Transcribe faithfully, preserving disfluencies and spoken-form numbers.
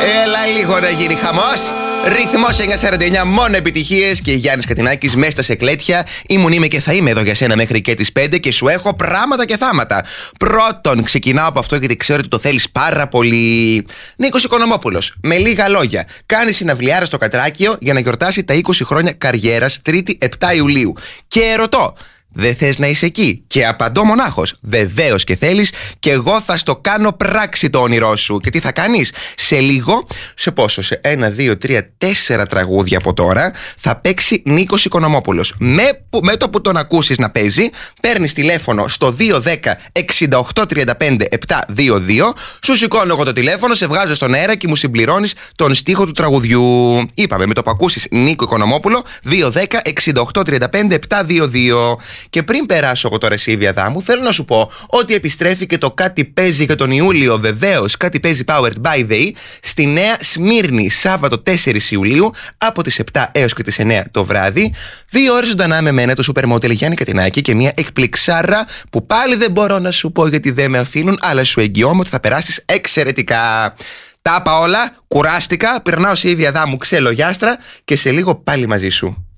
Έλα λίγο να γίνει χαμός. Ρυθμός εννιακόσια σαράντα εννιά, μόνο επιτυχίες και Γιάννης Κατινάκης μέσα στα σεκλέτια. Ήμουν, είμαι και θα είμαι εδώ για σένα μέχρι και τις πέντε και σου έχω πράγματα και θάματα. Πρώτον, ξεκινάω από αυτό γιατί ξέρω ότι το θέλεις πάρα πολύ. Νίκος Οικονομόπουλος, με λίγα λόγια, κάνει συναυλιάρα στο Κατράκιο για να γιορτάσει τα είκοσι χρόνια καριέρας, Τρίτη επτά Ιουλίου. Και ρωτώ, δεν θες να είσαι εκεί? Και απαντώ μονάχος, βεβαίως και θέλεις, και εγώ θα στο κάνω πράξη το όνειρό σου. Και τι θα κάνεις? Σε λίγο, σε πόσο, σε ένα, δύο, τρία, τέσσερα τραγούδια από τώρα, θα παίξει Νίκος Οικονομόπουλος. Με, με το που τον ακούσεις να παίζει, παίρνεις τηλέφωνο στο δύο ένα μηδέν εξήντα οκτώ τριάντα πέντε επτακόσια είκοσι δύο, σου σηκώνω εγώ το τηλέφωνο, σε βγάζω στον αέρα και μου συμπληρώνεις τον στίχο του τραγουδιού. Είπαμε, με το που ακούσεις Νίκο Οικονομόπουλο, δύο ένα μηδέν εξήντα οκτώ τριάντα πέντε επτακόσια είκοσι δύο. Και πριν περάσω εγώ τώρα εσύ, Βιαδάμου, θέλω να σου πω ότι επιστρέφει και το Κάτι Παίζει για τον Ιούλιο, βεβαίως. Κάτι Παίζει Powered by the E στη Νέα Σμύρνη, Σάββατο τέσσερις Ιουλίου, από τις επτά έως και τις εννιά το βράδυ. Δύο ώρες ζωντανά με μένα, το Super Model Γιάννη Κατινάκη, και μια εκπληξάρα που πάλι δεν μπορώ να σου πω γιατί δεν με αφήνουν, αλλά σου εγγυώμαι ότι θα περάσεις εξαιρετικά. Τα είπα όλα, κουράστηκα, περνάω σε Βιαδάμου ξελογιάστρα και σε λίγο πάλι μαζί σου.